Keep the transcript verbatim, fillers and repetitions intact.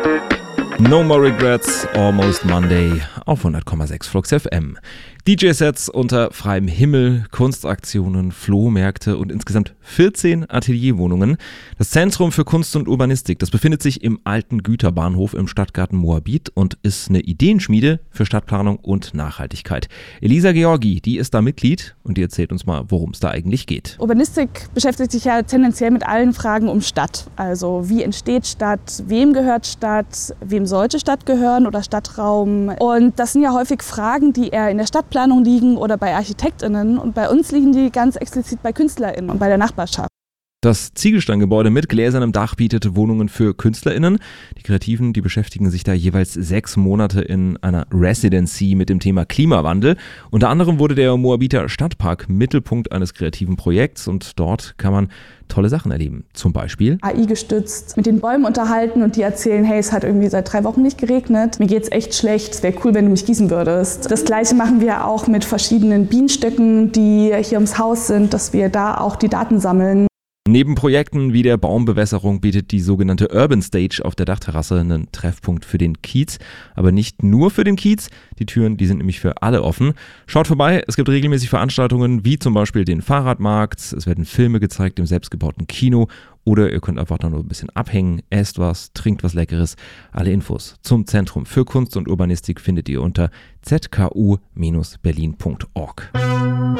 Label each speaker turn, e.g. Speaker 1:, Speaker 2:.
Speaker 1: No More Regrets, Almost Monday auf hundert Komma sechs Flux F M. D J-Sets unter freiem Himmel, Kunstaktionen, Flohmärkte und insgesamt vierzehn Atelierwohnungen. Das Zentrum für Kunst und Urbanistik, das befindet sich im alten Güterbahnhof im Stadtgarten Moabit und ist eine Ideenschmiede für Stadtplanung und Nachhaltigkeit. Elisa Georgi, die ist da Mitglied und die erzählt uns mal, worum es da eigentlich geht.
Speaker 2: Urbanistik beschäftigt sich ja tendenziell mit allen Fragen um Stadt. Also wie entsteht Stadt, wem gehört Stadt, wem sollte Stadt gehören oder Stadtraum. Und das sind ja häufig Fragen, die eher in der Stadtplanung liegen oder bei ArchitektInnen. Und bei uns liegen die ganz explizit bei KünstlerInnen und bei der Nachbarschaft.
Speaker 1: Das Ziegelsteingebäude mit gläsernem Dach bietet Wohnungen für KünstlerInnen. Die Kreativen, die beschäftigen sich da jeweils sechs Monate in einer Residency mit dem Thema Klimawandel. Unter anderem wurde der Moabiter Stadtpark Mittelpunkt eines kreativen Projekts und dort kann man tolle Sachen erleben. Zum Beispiel
Speaker 2: A I gestützt mit den Bäumen unterhalten und die erzählen, hey, es hat irgendwie seit drei Wochen nicht geregnet, mir geht's echt schlecht, es wäre cool, wenn du mich gießen würdest. Das Gleiche machen wir auch mit verschiedenen Bienenstöcken, die hier ums Haus sind, dass wir da auch die Daten sammeln.
Speaker 1: Neben Projekten wie der Baumbewässerung bietet die sogenannte Urban Stage auf der Dachterrasse einen Treffpunkt für den Kiez. Aber nicht nur für den Kiez, die Türen, die sind nämlich für alle offen. Schaut vorbei, es gibt regelmäßig Veranstaltungen wie zum Beispiel den Fahrradmarkt, es werden Filme gezeigt im selbstgebauten Kino oder ihr könnt einfach nur ein bisschen abhängen, esst was, trinkt was Leckeres. Alle Infos zum Zentrum für Kunst und Urbanistik findet ihr unter z k u Bindestrich berlin Punkt org.